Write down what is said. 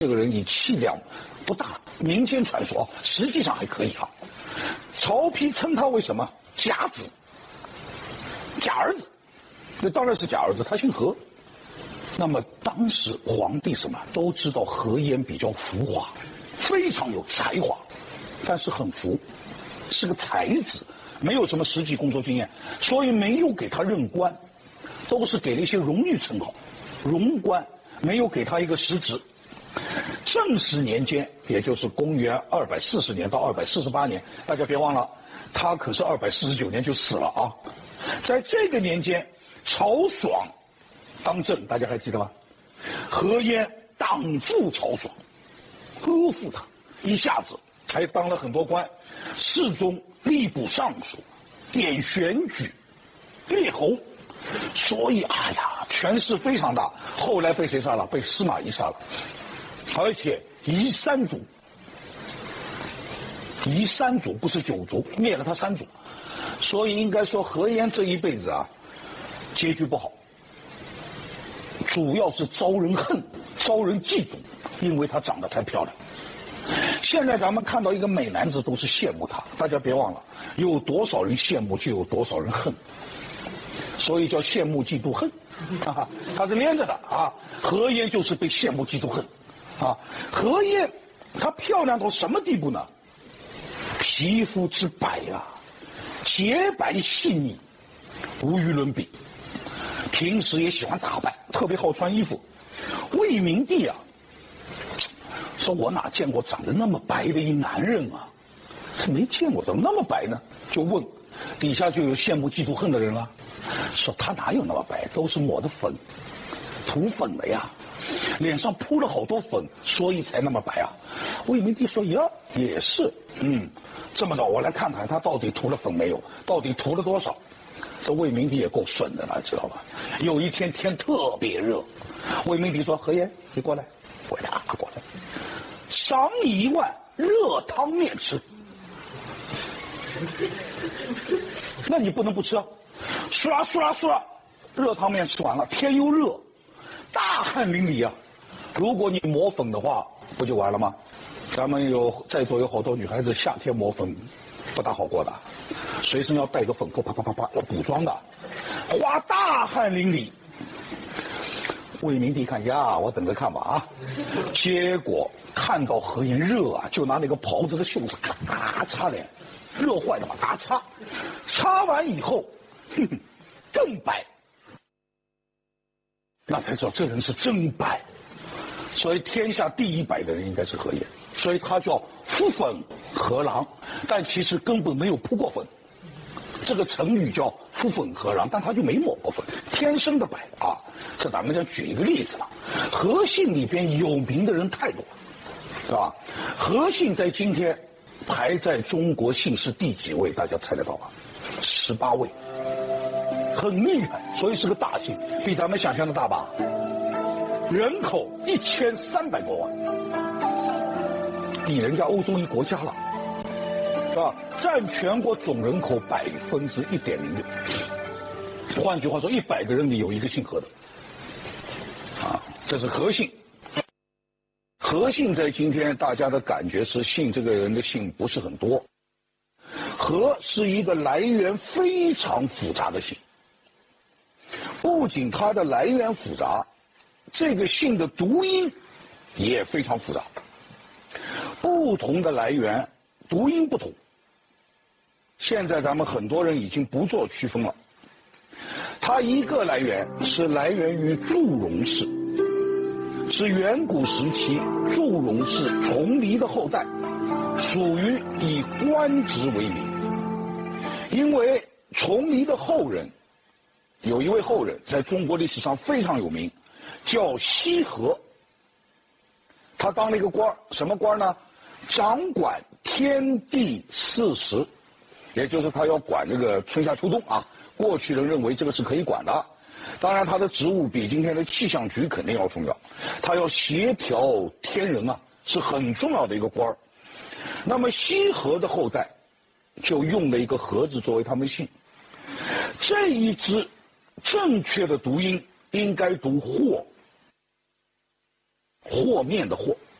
这个人以气量不大，民间传说，实际上还可以啊。曹丕称他为什么假子，假儿子，那当然是假儿子，他姓何。那么当时皇帝什么都知道何晏比较浮华，非常有才华，但是很浮，是个才子，没有什么实际工作经验，所以没有给他任官，都是给了一些荣誉称号，荣官，没有给他一个实职。正始年间，也就是公元240年到248年，大家别忘了，他可是249年就死了啊。在这个年间，曹爽当政，大家还记得吗？何晏党附曹爽，呵护他，一下子还当了很多官，侍中、吏部尚书、点选举、列侯，所以哎呀，权势非常大。后来被谁杀了？被司马懿杀了。而且夷三族，夷三族不是九族，灭了他3族，所以应该说何晏这一辈子啊，结局不好，主要是招人恨，招人嫉妒，因为他长得太漂亮。现在咱们看到一个美男子都是羡慕他，大家别忘了，有多少人羡慕就有多少人恨，所以叫羡慕嫉妒恨，他是连着的啊。何晏就是被羡慕嫉妒恨。啊，何晏她漂亮到什么地步呢？皮肤之白啊，洁白细腻，无与伦比。平时也喜欢打扮，特别好穿衣服。魏明帝啊，说我哪见过长得那么白的一男人啊？没见过，怎么那么白呢？就问，底下就有羡慕嫉妒恨的人了，说他哪有那么白，都是抹的粉，涂粉了呀。脸上铺了好多粉，所以才那么白啊。魏明帝说呀，也是，这么着，我来看看他到底涂了粉没有，到底涂了多少。这魏明帝也够损的了，知道吧？有一天天特别热，魏明帝说：“何晏，你过来。”我呀，过来，赏你1万热汤面吃。那你不能不吃啊！唰，热汤面吃完了，天又热。大汗淋漓啊！如果你抹粉的话，不就完了吗？咱们在座有好多女孩子，夏天抹粉不大好过的，随身要带个粉扑，啪，要补妆的，花大汗淋漓。魏明帝看呀，我等着看吧啊！结果看到何晏热啊，就拿那个袍子的袖子咔擦脸，热坏了嘛，咔擦，擦完以后，更白。那才知道这人是真白，所以天下第一白的人应该是何晏，所以他叫敷粉何郎，但其实根本没有铺过粉。这个成语叫敷粉何郎，但他就没抹过粉，天生的白啊。这咱们就举一个例子了，何姓里边有名的人太多了，是吧？何姓在今天排在中国姓氏第几位？大家猜得到吧？18位。很厉害，所以是个大姓，比咱们想象的大吧？人口1300多万，比人家欧洲一国家了，是吧？占全国总人口1.06%。换句话说，100个人里有一个姓何的，啊，这是何姓。何姓在今天大家的感觉是姓这个人的姓不是很多。何是一个来源非常复杂的姓。不仅它的来源复杂，这个姓的读音也非常复杂。不同的来源，读音不同。现在咱们很多人已经不做区分了。它一个来源是来源于祝融氏，是远古时期祝融氏重黎的后代，属于以官职为名。因为重黎的后人。有一位后人在中国历史上非常有名，叫羲和。他当了一个官，什么官呢？掌管天地四时，也就是他要管这个春夏秋冬啊。过去人认为这个是可以管的，当然他的职务比今天的气象局肯定要重要，他要协调天人啊，是很重要的一个官。那么羲和的后代就用了一个和字作为他们姓，这一支正确的读音应该读和，和面的和。